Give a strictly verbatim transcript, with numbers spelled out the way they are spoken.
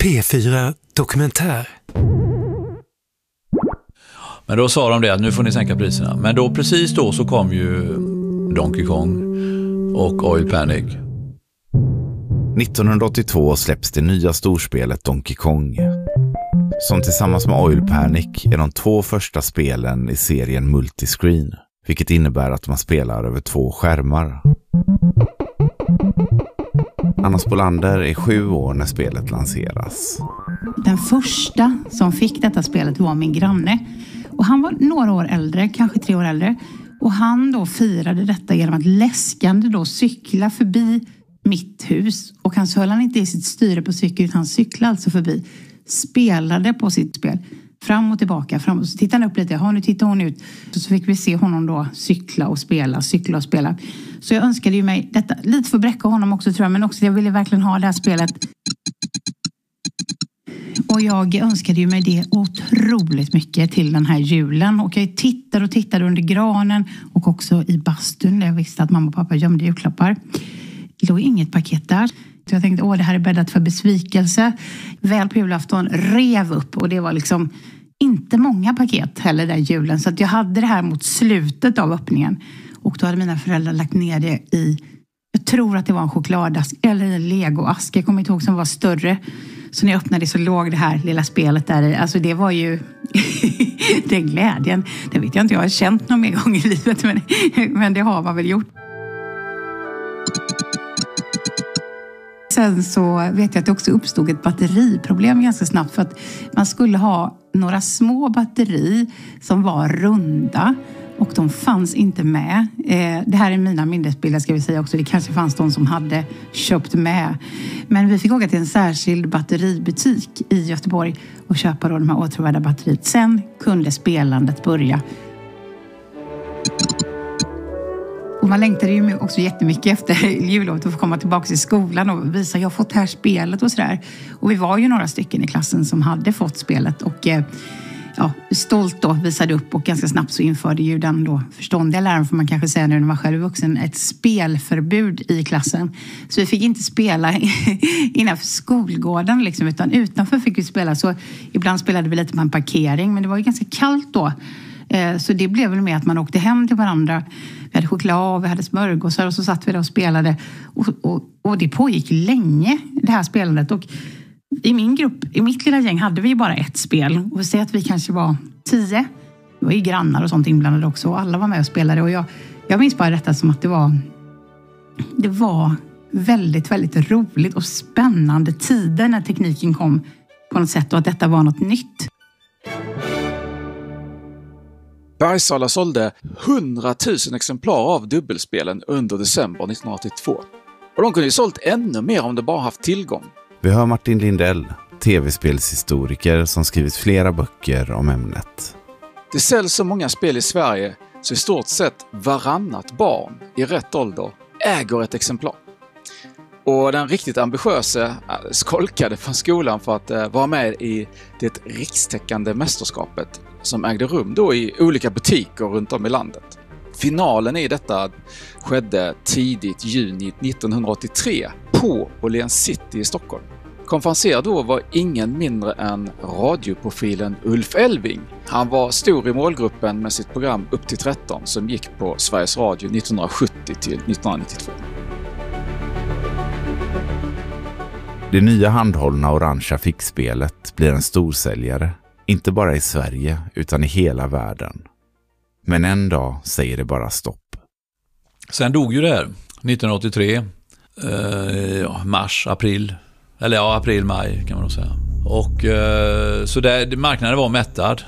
P fyra Dokumentär. Men då sa de det att nu får ni sänka priserna. Men då precis då så kom ju Donkey Kong och Oil Panic. nittonhundraåttiotvå släpps det nya storspelet Donkey Kong, som tillsammans med Oil Panic är de två första spelen i serien multiscreen, vilket innebär att man spelar över två skärmar. Anna Spolander är sju år när spelet lanseras. Den första som fick detta spelet var min granne. Och han var några år äldre, kanske tre år äldre. Och han då firade detta genom att läskande då cykla förbi mitt hus. Och han så höll han inte i sitt styre på cykeln, utan han cyklade alltså förbi. Spelade på sitt spel. Fram och tillbaka. Fram och så tittade han upp lite. Ja, nu tittar hon ut. Så fick vi se honom då cykla och spela. Cykla och spela. Så jag önskade ju mig detta. Lite för bräcka honom också tror jag. Men också jag ville verkligen ha det här spelet. Och jag önskade ju mig det otroligt mycket till den här julen. Och jag tittade och tittade under granen. Och också i bastun där jag visste att mamma och pappa gömde julklappar. Det låg inget paket där. Så jag tänkte, åh det här är bäddat för besvikelse. Väl på julafton rev upp. Och det var liksom inte många paket heller där julen. Så att jag hade det här mot slutet av öppningen. Och då hade mina föräldrar lagt ner det i, jag tror att det var en chokladask eller en legoask. Jag kommer inte ihåg som var större. Så när jag öppnade så låg det här lilla spelet där i. Alltså det var ju den glädjen. Det vet jag inte, jag har känt någon mer gång i livet. Men, men det har man väl gjort. Sen så vet jag att det också uppstod ett batteriproblem ganska snabbt. För att man skulle ha några små batteri som var runda. Och de fanns inte med. Det här är mina minnesbilder ska vi säga också. Det kanske fanns de som hade köpt med. Men vi fick åka till en särskild batteributik i Göteborg. Och köpa då de här åtråvärda batteriet. Sen kunde spelandet börja. Och man längtade ju också jättemycket efter jullovet att få komma tillbaka till skolan och visa jag har fått det här spelet och sådär. Och vi var ju några stycken i klassen som hade fått spelet och ja, stolt då visade upp och ganska snabbt så införde ju den då förståndiga läraren får man kanske säga nu när man var själv vuxen ett spelförbud i klassen. Så vi fick inte spela innanför skolgården liksom, utan utanför fick vi spela. Så ibland spelade vi lite på en parkering men det var ju ganska kallt då. Så det blev väl med att man åkte hem till varandra. Vi hade choklad, vi hade smörgåsar och så satt vi där och spelade. Och, och, och det pågick länge, det här spelandet. Och i min grupp, i mitt lilla gäng hade vi bara ett spel. Och vi säger att vi kanske var tio. Det var ju grannar och sånt inblandade också. Och alla var med och spelade. Och jag, jag minns bara detta som att det var, det var väldigt, väldigt roligt och spännande tider när tekniken kom på något sätt. Och att detta var något nytt. Bergsala sålde hundratusen exemplar av dubbelspelen under december nittonhundraåttiotvå. Och de kunde ju sålt ännu mer om de bara haft tillgång. Vi hör Martin Lindell, tv-spelshistoriker som skrivit flera böcker om ämnet. Det säljs så många spel i Sverige så i stort sett varannat barn i rätt ålder äger ett exemplar. Och den riktigt ambitiösa skolkade från skolan för att vara med i det rikstäckande mästerskapet som ägde rum då i olika butiker runt om i landet. Finalen i detta skedde tidigt juni nittonhundraåttiotre på Åhléns City i Stockholm. Konferenser då var ingen mindre än radioprofilen Ulf Elving. Han var stor i målgruppen med sitt program Upp till tretton som gick på Sveriges Radio nittonhundrasjuttio till nittonhundranittiotvå. Det nya handhållna orangea fickspelet blir en storsäljare, inte bara i Sverige utan i hela världen. Men en dag säger det bara stopp. Sen dog ju det här nittonhundraåttiotre, eh, ja, mars, april, eller ja, april, maj kan man nog säga. Och eh, så där, marknaden var mättad